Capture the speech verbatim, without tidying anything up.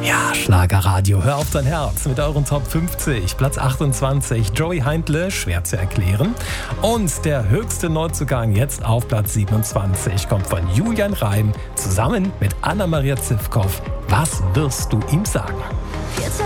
Ja, Schlagerradio, hör auf dein Herz mit euren Top fünfzig. Platz achtundzwanzig, Joey Heindle, schwer zu erklären. Und der höchste Neuzugang jetzt auf Platz siebenundzwanzig kommt von Julian Reim zusammen mit Anna-Maria Zivkow. Was wirst du ihm sagen?